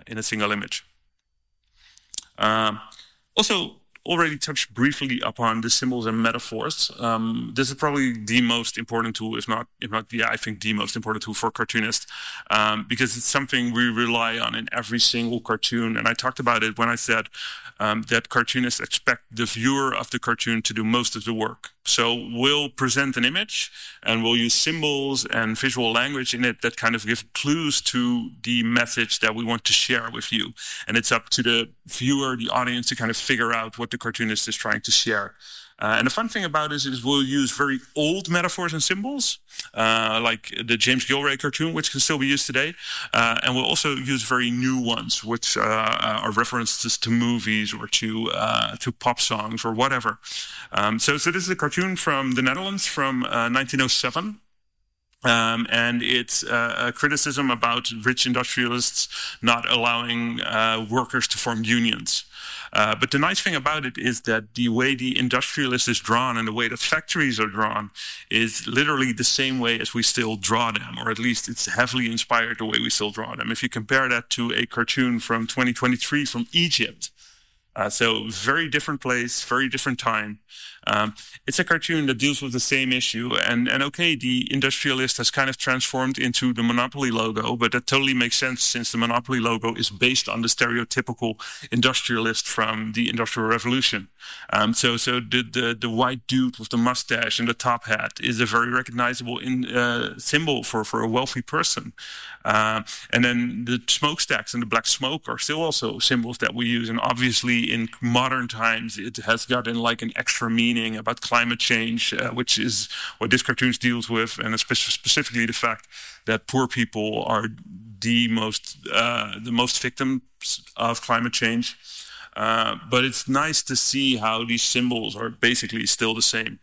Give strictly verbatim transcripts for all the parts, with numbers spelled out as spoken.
in a single image. Um, also, already touched briefly upon the symbols and metaphors. Um, this is probably the most important tool, if not, if not, yeah, I think the most important tool for cartoonists, um, because it's something we rely on in every single cartoon. And I talked about it when I said um, that cartoonists expect the viewer of the cartoon to do most of the work. So we'll present an image and we'll use symbols and visual language in it that kind of give clues to the message that we want to share with you. And it's up to the viewer, the audience, to kind of figure out what the cartoonist is trying to share. Uh, and the fun thing about this is we'll use very old metaphors and symbols, uh, like the James Gilray cartoon, which can still be used today. Uh, and we'll also use very new ones, which uh, are references to movies or to uh, to pop songs or whatever. Um, so, so this is a cartoon from the Netherlands from uh, nineteen oh seven. Um, and it's uh, a criticism about rich industrialists not allowing uh, workers to form unions. Uh, but the nice thing about it is that the way the industrialist is drawn and the way that factories are drawn is literally the same way as we still draw them, or at least it's heavily inspired the way we still draw them. If you compare that to a cartoon from twenty twenty-three from Egypt, uh, so very different place, very different time. Um, it's a cartoon that deals with the same issue, and, and okay, the industrialist has kind of transformed into the Monopoly logo, but that totally makes sense since the Monopoly logo is based on the stereotypical industrialist from the Industrial Revolution. Um, so so the, the, the white dude with the mustache and the top hat is a very recognizable in, uh, symbol for, for a wealthy person. Uh, and then the smokestacks and the black smoke are still also symbols that we use, and obviously in modern times it has gotten like an extra meaning about climate change, uh, which is what this cartoon deals with, and spe specifically the fact that poor people are the most uh, the most victims of climate change. Uh, but it's nice to see how these symbols are basically still the same.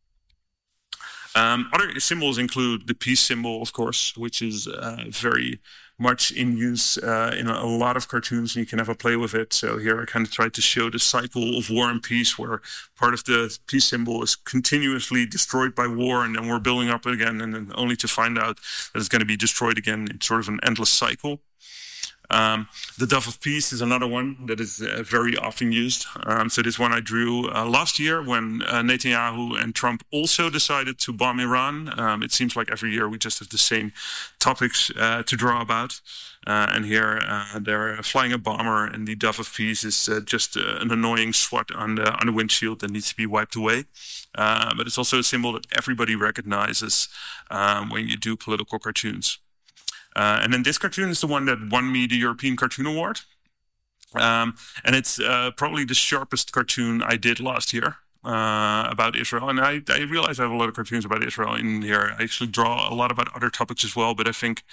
Um, other symbols include the peace symbol, of course, which is uh, very much in use uh, in a, a lot of cartoons, and you can have a play with it. So here I kind of tried to show the cycle of war and peace, where part of the peace symbol is continuously destroyed by war, and then we're building up again, and then only to find out that it's going to be destroyed again. It's sort of an endless cycle. Um, the Dove of Peace is another one that is uh, very often used. Um, so this one I drew uh, last year when uh, Netanyahu and Trump also decided to bomb Iran. Um, it seems like every year we just have the same topics uh, to draw about. Uh, and here uh, they're flying a bomber, and the Dove of Peace is uh, just uh, an annoying swat on the, on the windshield that needs to be wiped away. Uh, but it's also a symbol that everybody recognizes um, when you do political cartoons. Uh, and then this cartoon is the one that won me the European Cartoon Award. Um, and it's uh, probably the sharpest cartoon I did last year uh, about Israel. And I, I realize I have a lot of cartoons about Israel in here. I actually draw a lot about other topics as well. But I think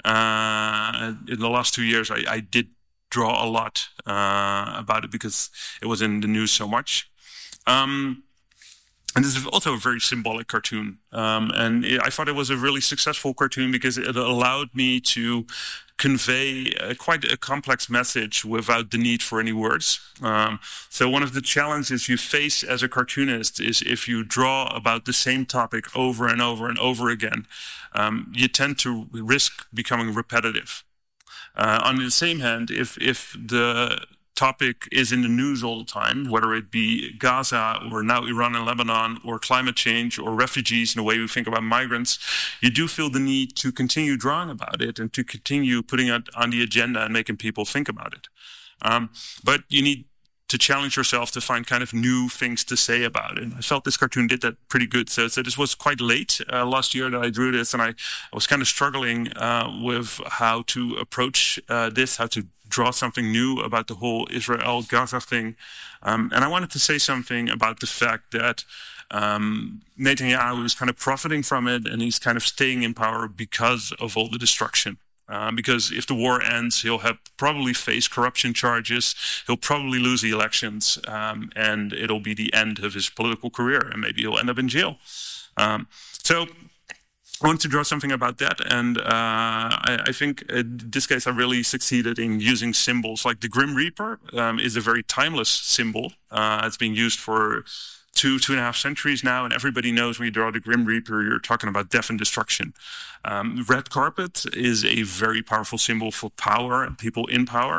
uh, in the last two years, I, I did draw a lot uh, about it because it was in the news so much. Um, And this is also a very symbolic cartoon. Um, and it, I thought it was a really successful cartoon because it allowed me to convey a, quite a complex message without the need for any words. Um, so one of the challenges you face as a cartoonist is if you draw about the same topic over and over and over again, um, you tend to risk becoming repetitive. Uh, on the same hand, if, if the topic is in the news all the time, whether it be Gaza or now Iran and Lebanon or climate change or refugees in the way we think about migrants, you do feel the need to continue drawing about it and to continue putting it on the agenda and making people think about it. Um, but you need to challenge yourself to find kind of new things to say about it. And I felt this cartoon did that pretty good. So, so this was quite late uh, last year that I drew this, and I, I was kind of struggling uh, with how to approach uh, this, how to draw something new about the whole Israel-Gaza thing. Um, and I wanted to say something about the fact that um, Netanyahu is kind of profiting from it, and he's kind of staying in power because of all the destruction. Uh, because if the war ends, he'll have probably face corruption charges, he'll probably lose the elections, um, and it'll be the end of his political career, and maybe he'll end up in jail. Um, so I wanted to draw something about that, and uh, I, I think in this case I really succeeded in using symbols. Like the Grim Reaper um, is a very timeless symbol. Uh, it's been used for two, two and a half centuries now, and everybody knows when you draw the Grim Reaper, you're talking about death and destruction. Um, red carpet is a very powerful symbol for power and people in power.